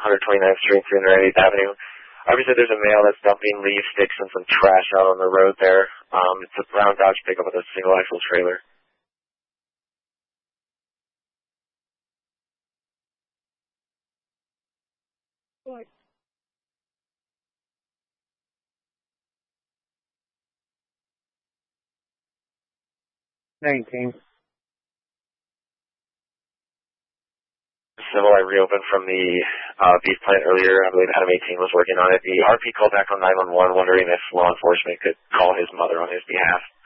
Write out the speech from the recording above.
129th Street, 308th Avenue. Obviously, there's a male that's dumping leaf sticks and some trash out on the road there. It's a brown Dodge pickup with a single axle trailer. What? 19. Civil, I reopened from the beef plant earlier. I believe Adam 18 was working on it. The RP called back on 911 wondering if law enforcement could call his mother on his behalf.